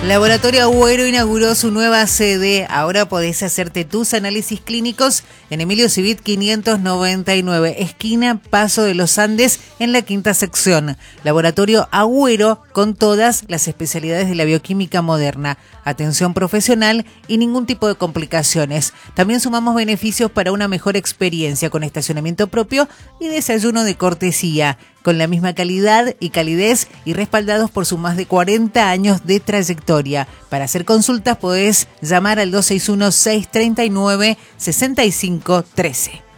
Laboratorio Agüero inauguró su nueva sede. Ahora podés hacerte tus análisis clínicos en Emilio Civit 599, esquina Paso de los Andes, en la quinta sección. Laboratorio Agüero, con todas las especialidades de la bioquímica moderna, atención profesional y ningún tipo de complicaciones. También sumamos beneficios para una mejor experiencia, con estacionamiento propio y desayuno de cortesía, con la misma calidad y calidez y respaldados por sus más de 40 años de trayectoria. Para hacer consultas podés llamar al 261-639-6513.